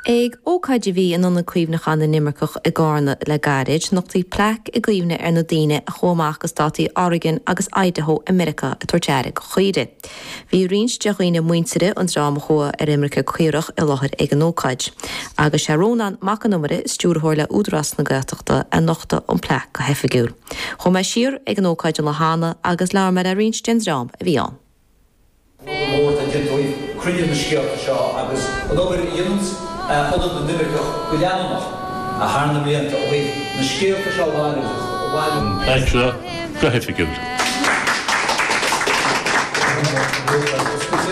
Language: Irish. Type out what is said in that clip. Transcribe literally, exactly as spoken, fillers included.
Ag ócaid bhí an anna cuimhnachan na Nimmercach i gána le garid nachtaí plec i gcuimhne ar na daine a chomach go státaí Oregon agus Idaho America a tuairteara go chuide. Bhí rins de chuoine muintere an drama chua ar Imrecha cuireach i láthir ag an ócaid. Agus Sharónan mac an numere stúrthóir le údras na gataachta a nochta an plec go hefigiúil. Chom me siar ag an ócaid an Lahana agus lear mar a rins den drama a bhí an. Cruidir na scialta seo agus an ógur ions Odad na Nimmercach go leanamach a hána mléanta ó na scialta seo bháin bháin. Actually, go hefigiúil.